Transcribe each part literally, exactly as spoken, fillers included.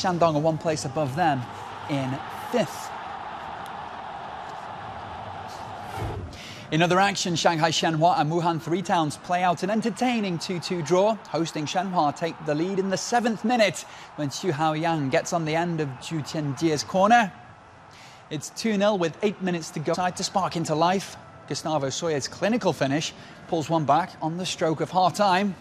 Shandong are one place above them in fifth. In other action, Shanghai Shenhua and Wuhan Three Towns play out an entertaining two two draw. Hosting Shenhua take the lead in the seventh minute when Xu Haoyang gets on the end of Zhu Tianjie's corner. It's two nil with eight minutes to go. Side to spark into life. Gustavo Sawyer's clinical finish pulls one back on the stroke of half-time.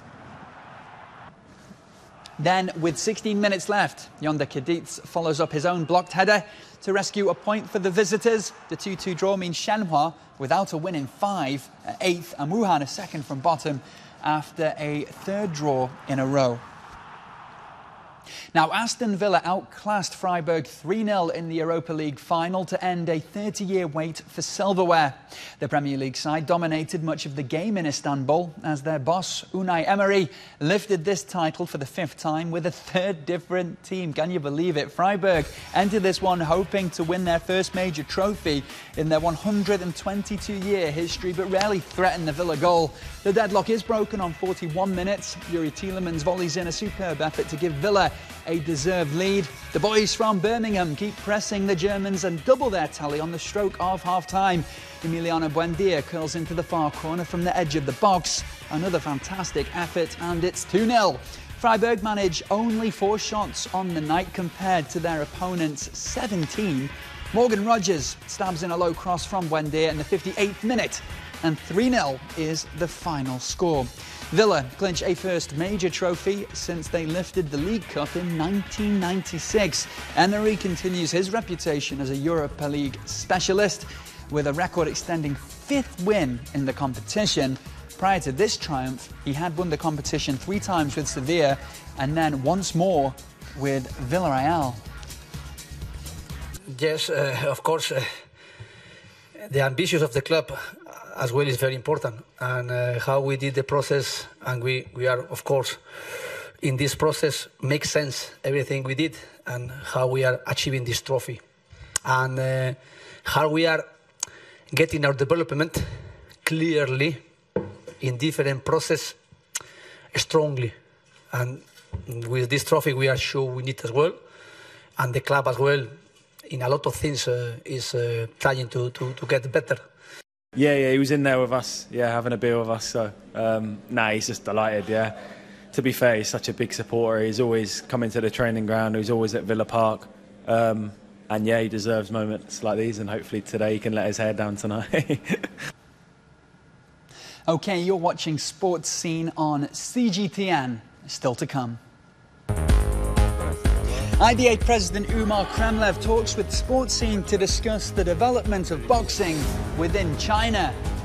Then, with sixteen minutes left, Yonder Kaditz follows up his own blocked header to rescue a point for the visitors. The two two draw means Shenhua, without a win in five, are eighth, and Wuhan are second from bottom after a third draw in a row. Now, Aston Villa outclassed Freiburg three nil in the Europa League final to end a thirty-year wait for silverware. The Premier League side dominated much of the game in Istanbul as their boss, Unai Emery, lifted this title for the fifth time with a third different team. Can you believe it? Freiburg entered this one hoping to win their first major trophy in their one hundred twenty-two year history, but rarely threatened the Villa goal. The deadlock is broken on forty-one minutes. Yuri Tielemans volleys in a superb effort to give Villa a deserved lead. The boys from Birmingham keep pressing the Germans and double their tally on the stroke of half-time. Emiliano Buendia curls into the far corner from the edge of the box. Another fantastic effort, and it's two nil. Freiburg manage only four shots on the night compared to their opponent's seventeen. Morgan Rogers stabs in a low cross from Buendia in the fifty-eighth minute, and three nil is the final score. Villa clinch a first major trophy since they lifted the League Cup in nineteen ninety-six. Emery continues his reputation as a Europa League specialist with a record-extending fifth win in the competition. Prior to this triumph, he had won the competition three times with Sevilla and then once more with Villarreal. Yes, uh, of course, uh, the ambitions of the club as well is very important, and uh, how we did the process, and we, we are, of course, in this process, makes sense, everything we did, and how we are achieving this trophy. And uh, how we are getting our development clearly in different process strongly. And with this trophy, we are sure we need as well, and the club as well, in a lot of things, uh, is uh, trying to, to, to get better. Yeah, yeah, he was in there with us, yeah, having a beer with us. So, um, nah, he's just delighted, yeah. To be fair, he's such a big supporter. He's always coming to the training ground. He's always at Villa Park. Um, and, yeah, he deserves moments like these, and hopefully today he can let his hair down tonight. OK, you're watching Sports Scene on C G T N. Still to come. I B A President Umar Kremlev talks with Sports Scene to discuss the development of boxing within China.